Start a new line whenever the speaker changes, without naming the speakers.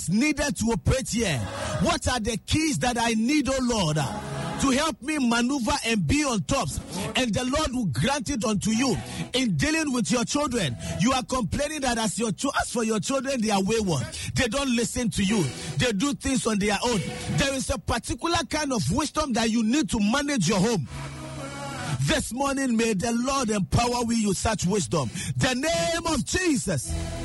needed to operate here? What are the keys that I need, oh Lord, to help me maneuver and be on top? And the Lord will grant it unto you. In dealing with your children, you are complaining that as for your children, they are wayward. They don't listen to you. They do things on their own. There is a particular kind of wisdom that you need to manage your home. This morning, may the Lord empower you with such wisdom. The name of Jesus.